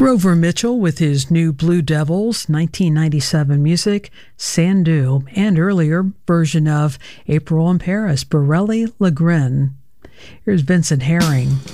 Grover Mitchell with his new Blue Devils 1997 music, Sandu, and earlier version of April in Paris, Borelli Lagrin. Here's Vincent Herring.